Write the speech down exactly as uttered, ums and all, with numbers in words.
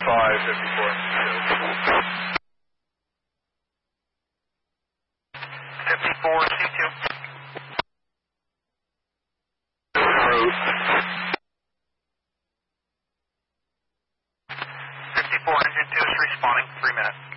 five, fifty-four. fifty-four, C two. fifty-four, engine two is responding. Three minutes.